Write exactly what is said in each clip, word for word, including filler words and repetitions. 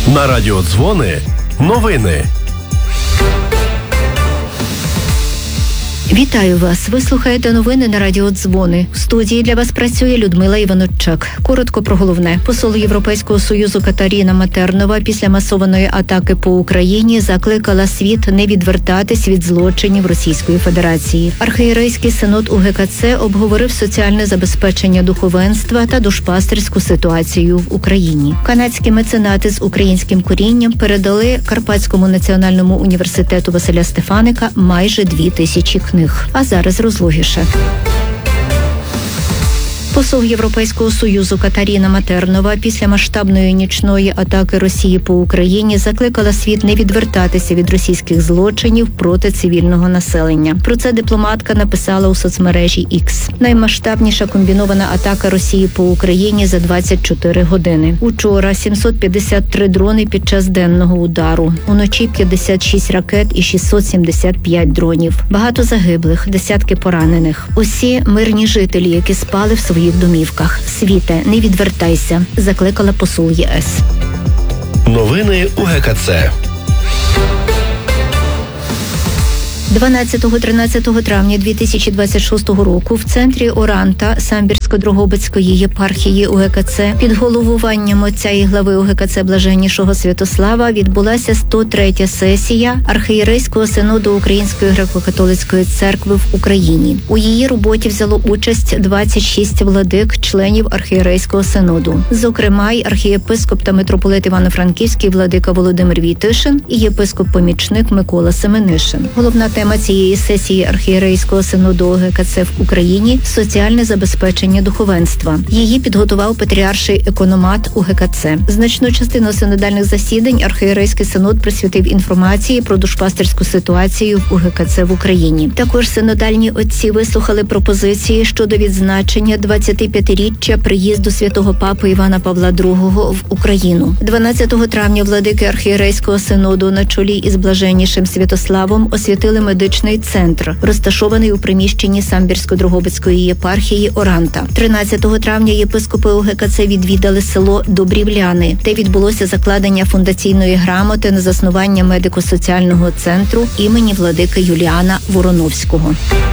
На радіо Дзвони новини. Вітаю вас! Ви слухаєте новини на радіо Дзвони. В студії для вас працює Людмила Іваноччак. Коротко про головне. Посол Європейського Союзу Катаріна Матернова після масованої атаки по Україні закликала світ не відвертатись від злочинів Російської Федерації. Архієрейський синод УГКЦ обговорив соціальне забезпечення духовенства та душпастерську ситуацію в Україні. Канадські меценати з українським корінням передали Карпатському національному університету Василя Стефаника майже дві тисячі книг. А зараз розлогіше. Посол Європейського Союзу Катаріна Матернова після масштабної нічної атаки Росії по Україні закликала світ не відвертатися від російських злочинів проти цивільного населення. Про це дипломатка написала у соцмережі X. Наймасштабніша комбінована атака Росії по Україні за двадцять чотири години. Учора сімсот п'ятдесят три дрони під час денного удару. Уночі п'ятдесят шість ракет і шістсот сімдесят п'ять дронів. Багато загиблих, десятки поранених. Усі мирні жителі, які спали в своїх домівках. Світе, не відвертайся, закликала посол ЄС. Новини УГКЦ. дванадцятого-тринадцятого травня дві тисячі двадцять шостого року в центрі Оранта Самбірсько-Дрогобицької єпархії УГКЦ під головуванням отця і глави УГКЦ Блаженнішого Святослава відбулася сто третя сесія Архієрейського синоду Української греко-католицької церкви в Україні. У її роботі взяло участь двадцять шість владик, членів Архієрейського синоду. Зокрема, й архієпископ та митрополит Івано-Франківський владика Володимир Війтишин і єпископ-помічник Микола Семенишин. Головна тема цієї сесії Архієрейського синоду УГКЦ в Україні – соціальне забезпечення духовенства. Її підготував патріарший економат УГКЦ. Значну частину синодальних засідань Архієрейський синод присвятив інформації про душпастерську ситуацію в УГКЦ в Україні. Також синодальні отці вислухали пропозиції щодо відзначення двадцятип'ятиріччя приїзду святого папи Івана Павла другого в Україну. дванадцятого травня владики Архієрейського синоду на чолі із Блаженнішим Святославом освятили медичний центр, розташований у приміщенні Самбірсько-Дрогобицької єпархії Оранта. тринадцятого травня єпископи УГКЦ відвідали село Добрівляни, де відбулося закладення фундаційної грамоти на заснування медико-соціального центру імені владики Юліана Вороновського.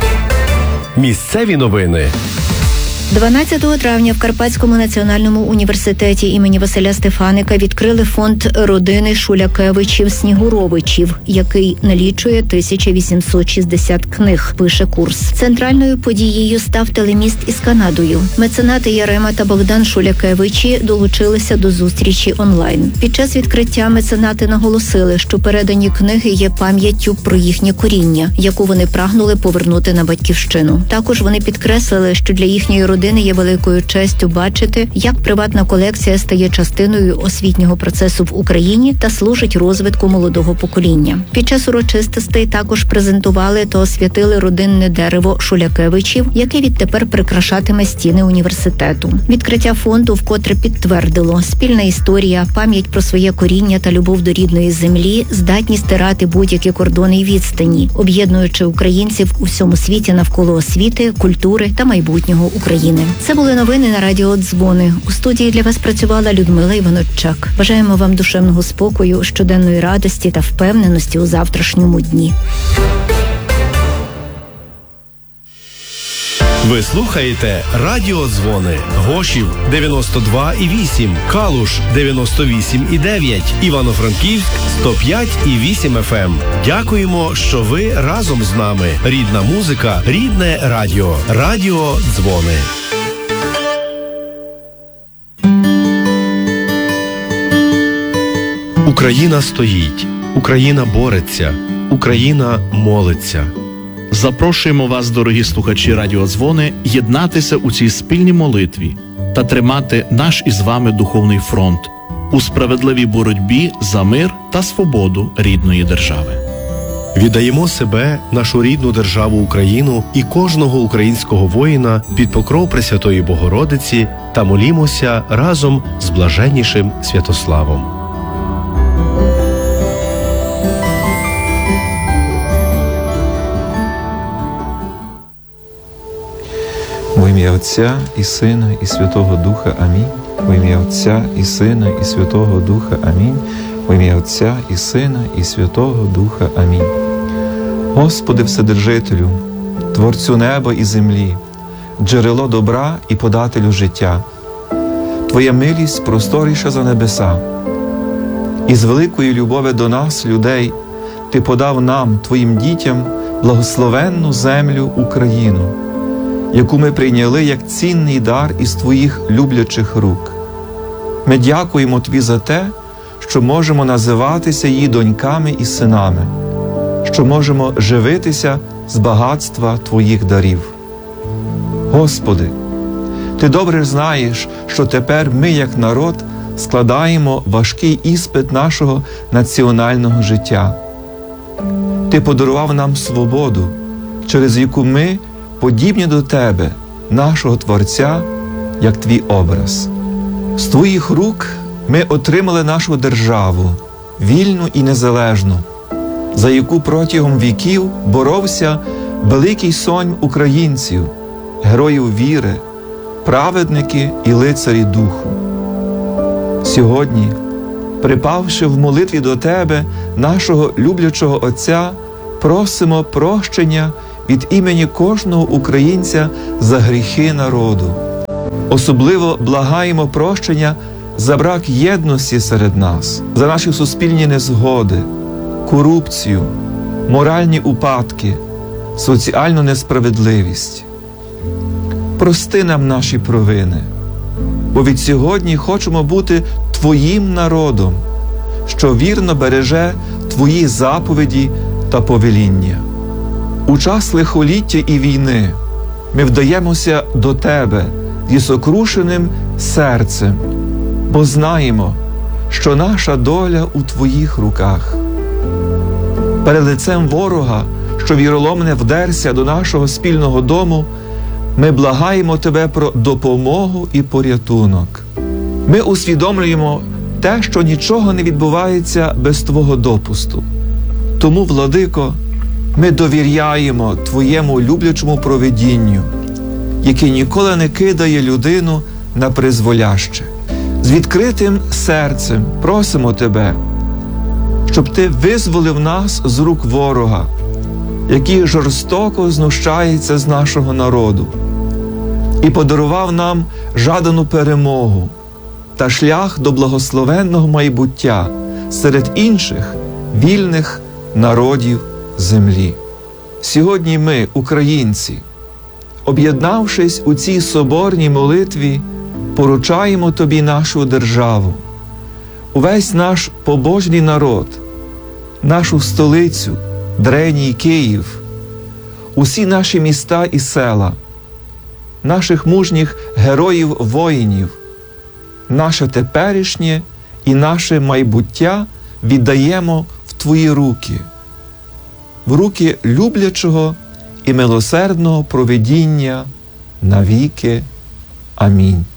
Місцеві новини. дванадцятого травня в Карпатському національному університеті імені Василя Стефаника відкрили фонд родини Шулякевичів-Снігуровичів, який налічує тисячу вісімсот шістдесят книг, пише курс. Центральною подією став телеміст із Канадою. Меценати Ярема та Богдан Шулякевичі долучилися до зустрічі онлайн. Під час відкриття меценати наголосили, що передані книги є пам'яттю про їхнє коріння, яку вони прагнули повернути на батьківщину. Також вони підкреслили, що для їхньої родини Родини є великою честю бачити, як приватна колекція стає частиною освітнього процесу в Україні та служить розвитку молодого покоління. Під час урочистостей також презентували та освятили родинне дерево Шулякевичів, яке відтепер прикрашатиме стіни університету. Відкриття фонду вкотре підтвердило: спільна історія, пам'ять про своє коріння та любов до рідної землі здатні стирати будь-які кордони й відстані, об'єднуючи українців у всьому світі навколо освіти, культури та майбутнього України. Це були новини на радіо Дзвони. У студії для вас працювала Людмила Іваноччак. Бажаємо вам душевного спокою, щоденної радості та впевненості у завтрашньому дні. Ви слухаєте Радіо Дзвони. Гошів дев'яносто два і вісім, Калуш дев'яносто вісім і дев'ять, Івано-Франківськ сто п'ять і вісім еф ем. Дякуємо, що ви разом з нами. Рідна музика, рідне радіо. Радіо Дзвони. Україна стоїть. Україна бореться. Україна молиться. Запрошуємо вас, дорогі слухачі Радіо Дзвони, єднатися у цій спільній молитві та тримати наш із вами духовний фронт у справедливій боротьбі за мир та свободу рідної держави. Віддаємо себе, нашу рідну державу Україну і кожного українського воїна під покров Пресвятої Богородиці та молімося разом з Блаженнішим Святославом. Во ім'я Отця і Сина і Святого Духа. Амінь. В ім'я Отця і Сина, і Святого Духа. Амінь. В ім'я Отця і Сина, і Святого Духа. Амінь. Господи Вседержителю, Творцю неба і землі, джерело добра і подателю життя, Твоя милість просторіша за небеса. І з великої любові до нас, людей, Ти подав нам, Твоїм дітям, благословенну землю Україну, яку ми прийняли як цінний дар із Твоїх люблячих рук. Ми дякуємо Тобі за те, що можемо називатися її доньками і синами, що можемо живитися з багатства Твоїх дарів. Господи, Ти добре знаєш, що тепер ми, як народ, складаємо важкий іспит нашого національного життя. Ти подарував нам свободу, через яку ми подібні до Тебе, нашого Творця, як Твій образ. З Твоїх рук ми отримали нашу державу, вільну і незалежну, за яку протягом віків боровся великий сонм українців, героїв віри, праведники і лицарі духу. Сьогодні, припавши в молитві до Тебе, нашого люблячого Отця, просимо прощення від імені кожного українця за гріхи народу. Особливо благаємо прощення за брак єдності серед нас, за наші суспільні незгоди, корупцію, моральні упадки, соціальну несправедливість. Прости нам наші провини, бо від сьогодні хочемо бути Твоїм народом, що вірно береже Твої заповіді та повеління. У час лихоліття і війни ми вдаємося до Тебе зі сокрушеним серцем, бо знаємо, що наша доля у Твоїх руках. Перед лицем ворога, що віроломно вдерся до нашого спільного дому, ми благаємо Тебе про допомогу і порятунок. Ми усвідомлюємо те, що нічого не відбувається без Твого допусту. Тому, Владико, ми довіряємо Твоєму люблячому провидінню, яке ніколи не кидає людину на призволяще. З відкритим серцем просимо Тебе, щоб Ти визволив нас з рук ворога, який жорстоко знущається з нашого народу, і подарував нам жадану перемогу та шлях до благословенного майбуття серед інших вільних народів землі. Сьогодні ми, українці, об'єднавшись у цій соборній молитві, поручаємо Тобі нашу державу, увесь наш побожний народ, нашу столицю, древній Київ, усі наші міста і села, наших мужніх героїв-воїнів, наше теперішнє і наше майбуття віддаємо в Твої руки, в руки люблячого і милосердного провидіння навіки. Амінь.